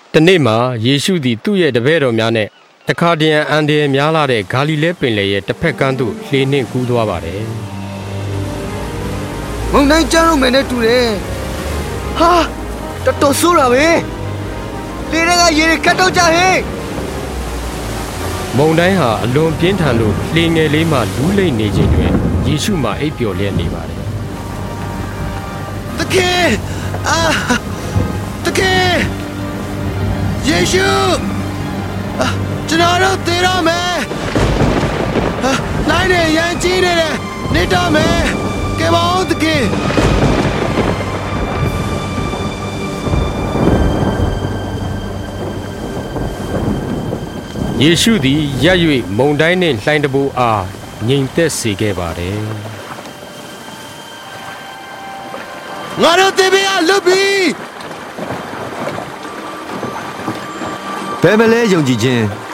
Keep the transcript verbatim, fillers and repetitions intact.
တနေ့မှာယေရှုသည်သူ့ရဲ့တပည့်တော်များနဲ့တခါတရံအန်ဒီများလာတဲ့ဂါလိလဲပင်လယ်ရဲ့တစ်ဖက်ကမ်းသို့လှေနှင့်ကူးသွားပါတယ်မုန်တိုင်းကြားလို့မယ်နဲ့တူတယ်ဟာတော်တော်ဆိုးတာပဲလေတွေကရေကတ်တော့ကြဟဲ့မုန်တိုင်းဟာအလွန်ပြင်းထန်လို့လှေငယ်လေးမှလူးလိမ့်နေခြင်းတွင်ယေရှုမှအိပ်ပျော်လျက်နေပါတယ်တကယ်အာတကယ်ယေရှုကျွန်တော်တို့သေရမယ်လိုင်းနေရန်ကြီးနေတယ်နေတော့မယ်ကဲပါဦးတကယ်ယေရှုသည်ရပ်၍မုန်တိုင်းနှင့်လှိုင်းတဘိုးအားငြိမ်သက်စေခဲ့ပါတယ်ငါတို့သေပြီအလုပ်ပြီဘယ်မလဲယုံကြည်ခြင်း